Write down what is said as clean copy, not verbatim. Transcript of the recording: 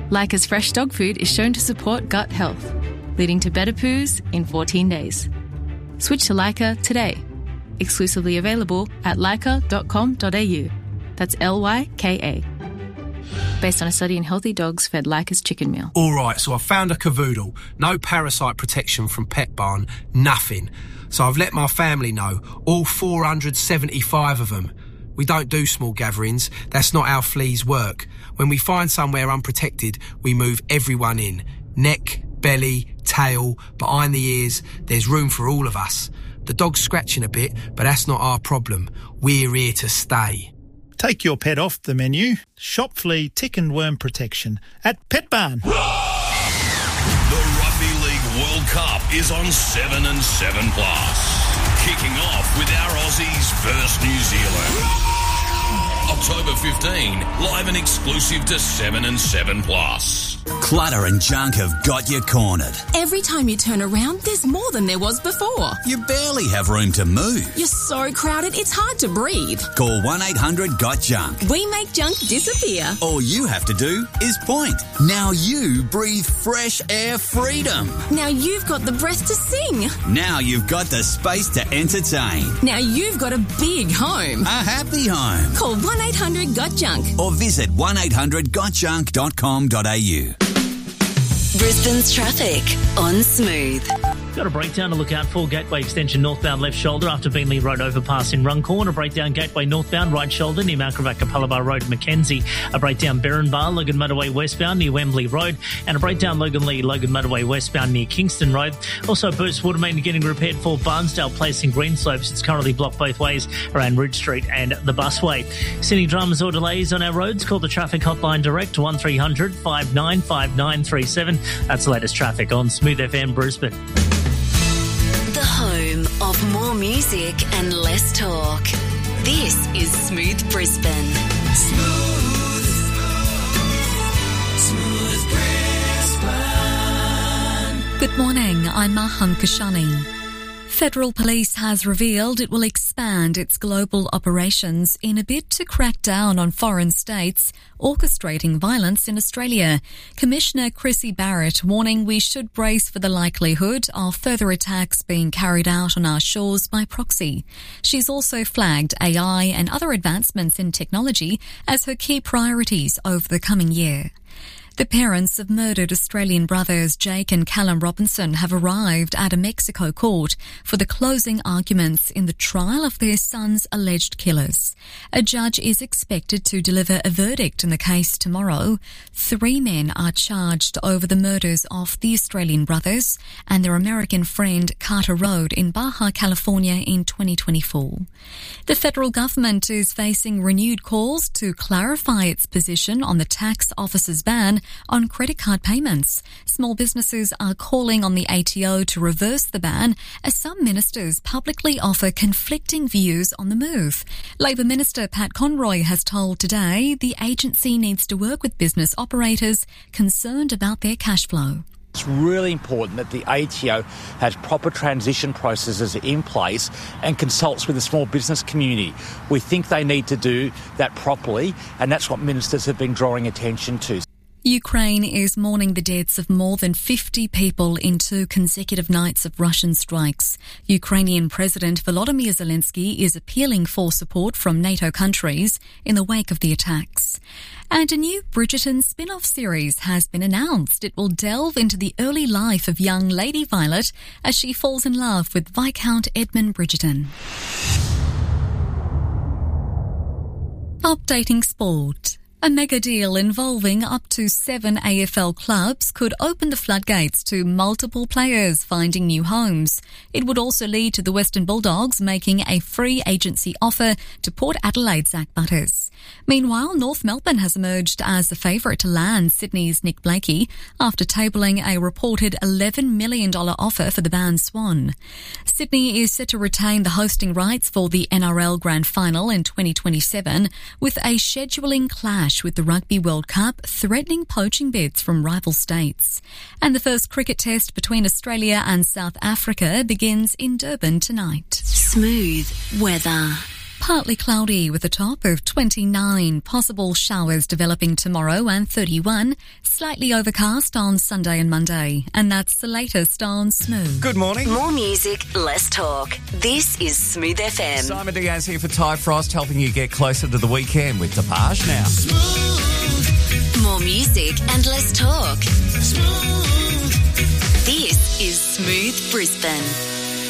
Leica's fresh dog food is shown to support gut health, leading to better poos in 14 days. Switch to Leica today. Exclusively available at leica.com.au. That's Lyka. Based on a study in healthy dogs fed Leica's chicken meal. All right, so I found a cavoodle. No parasite protection from Pet Barn, nothing. So I've let my family know, all 475 of them. We don't do small gatherings. That's not how fleas work. When we find somewhere unprotected, we move everyone in. Neck, belly, tail, behind the ears. There's room for all of us. The dog's scratching a bit, but that's not our problem. We're here to stay. Take your pet off the menu. Shop flea, tick and worm protection at Pet Barn. The Rugby League World Cup is on 7 and 7 Plus. Kicking off with our Aussies versus New Zealand. October 15, live and exclusive to 7 and 7 Plus. Clutter and junk have got you cornered. Every time you turn around, there's more than there was before. You barely have room to move. You're so crowded, it's hard to breathe. Call 1-800-GOT-JUNK. We make junk disappear. All you have to do is point. Now you breathe fresh air freedom. Now you've got the breath to sing. Now you've got the space to entertain. Now you've got a big home. A happy home. Call 1-800-GOT-JUNK. Or visit 1800gotjunk.com.au. Brisbane's traffic on Smooth. Got a breakdown to look out for. Gateway extension northbound left shoulder after Beenleigh Road overpass in Runcorn. A breakdown Gateway northbound right shoulder near Mount Gravatt Capalaba Road, Mackenzie. A breakdown Berrinbar, Logan Motorway westbound near Wembley Road. And a breakdown Logan Motorway westbound near Kingston Road. Also Boost Watermain getting repaired for Barnsdale Place in Greenslopes. It's currently blocked both ways around Ridge Street and the busway. Sydney dramas or delays on our roads? Call the traffic hotline direct 1300 595937. That's the latest traffic on Smooth FM Brisbane. The home of more music and less talk. This is Smooth Brisbane. Smooth Brisbane. Good morning, I'm Maham Kashani. Federal Police has revealed it will expand its global operations in a bid to crack down on foreign states orchestrating violence in Australia. Commissioner Chrissy Barrett warning we should brace for the likelihood of further attacks being carried out on our shores by proxy. She's also flagged AI and other advancements in technology as her key priorities over the coming year. The parents of murdered Australian brothers Jake and Callum Robinson have arrived at a Mexico court for the closing arguments in the trial of their son's alleged killers. A judge is expected to deliver a verdict in the case tomorrow. 3 men are charged over the murders of the Australian brothers and their American friend Carter Road in Baja California in 2024. The federal government is facing renewed calls to clarify its position on the tax office's ban on credit card payments. Small businesses are calling on the ATO to reverse the ban as some ministers publicly offer conflicting views on the move. Labor Minister Pat Conroy has told Today the agency needs to work with business operators concerned about their cash flow. It's really important that the ATO has proper transition processes in place and consults with the small business community. We think they need to do that properly, and that's what ministers have been drawing attention to. Ukraine is mourning the deaths of more than 50 people in 2 consecutive nights of Russian strikes. Ukrainian President Volodymyr Zelensky is appealing for support from NATO countries in the wake of the attacks. And a new Bridgerton spin-off series has been announced. It will delve into the early life of young Lady Violet as she falls in love with Viscount Edmund Bridgerton. Updating sport. A mega deal involving up to 7 AFL clubs could open the floodgates to multiple players finding new homes. It would also lead to the Western Bulldogs making a free agency offer to Port Adelaide's Zach Butters. Meanwhile, North Melbourne has emerged as the favourite to land Sydney's Nick Blakey after tabling a reported $11 million offer for the band Swan. Sydney is set to retain the hosting rights for the NRL Grand Final in 2027 with a scheduling clash with the Rugby World Cup threatening poaching bids from rival states. And the first cricket test between Australia and South Africa begins in Durban tonight. Smooth weather. Partly cloudy with a top of 29. Possible showers developing tomorrow and 31. Slightly overcast on Sunday and Monday. And that's the latest on Smooth. Good morning. More music, less talk. This is Smooth FM. Simon Diaz here for Ty Frost, helping you get closer to the weekend with Deparge now. Smooth. More music and less talk. Smooth. This is Smooth Brisbane.